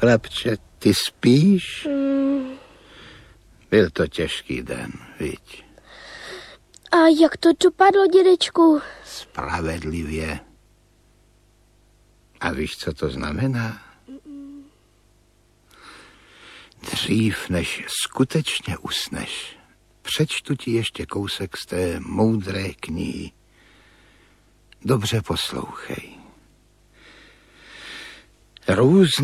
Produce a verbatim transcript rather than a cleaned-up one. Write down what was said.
chlapče, ty spíš? Mm. Byl to těžký den, viď? A jak to dopadlo, dědečku? Spravedlivě. A víš, co to znamená? Dřív, než skutečně usneš, přečtu ti ještě kousek z té moudré knihy. Dobře poslouchej. Různé